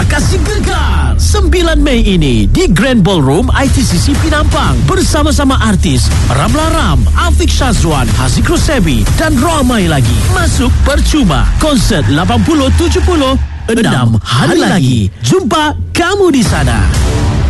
kita kasih gegar 9 Mei ini di Grand Ballroom ITCC Penampang bersama-sama artis Ramla Ram, Afiq Syazwan, Haziq Rosebi dan ramai lagi. Masuk percuma. Konsert 80-70 6 hari lagi. Jumpa kamu di sana.